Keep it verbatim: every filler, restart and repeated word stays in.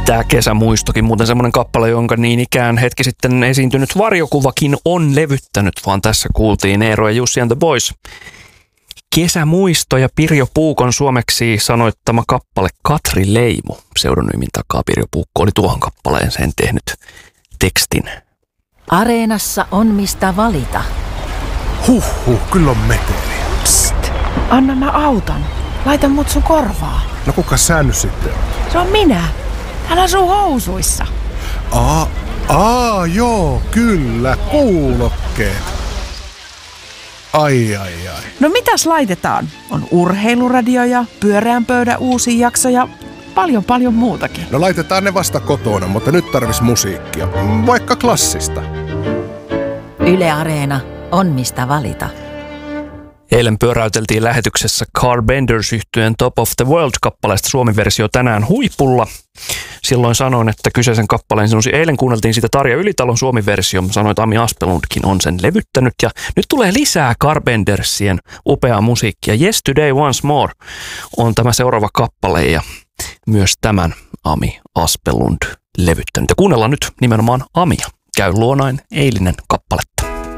Tämä Kesämuistokin, muuten semmoinen kappale, jonka niin ikään hetki sitten esiintynyt Varjokuvakin on levyttänyt, vaan tässä kuultiin Eero ja Jussi and the Boys. Kesämuisto ja Pirjo Puukon suomeksi sanoittama kappale Katri Leimo. Pseudonyymin takaa Pirjo Puukko oli tuohon kappaleeseen tehnyt tekstin. Areenassa on mistä valita. Huhhuh, kyllä on meteliä. Psst, anna mä autan. Laita mut sun korvaa. No kuka sä nyt sitten on? Se on minä. Älä sun housuissa. Aa, aa, joo, kyllä, kuulokkeet. Ai, ai, ai. No mitäs laitetaan? On urheiluradio ja pyöreän pöydän uusi jakso ja paljon paljon muutakin. No laitetaan ne vasta kotona, mutta nyt tarvis musiikkia. Vaikka klassista. Yle Areena on mistä valita. Eilen pyöräyteltiin lähetyksessä Carbenders-yhtyeen Top of the World-kappaleesta Suomi-versio tänään huipulla. Silloin sanoin, että kyseisen kappaleen sinusi. Eilen kuunneltiin sitä Tarja Ylitalon Suomi-versio. Sanoin, että Ami Aspelundkin on sen levyttänyt. Ja nyt tulee lisää Carpentersien upeaa musiikkia. Yesterday Once More on tämä seuraava kappale ja myös tämän Ami Aspelund levyttänyt. Ja kuunnellaan nyt nimenomaan Amia. Käy luonain eilinen kappale.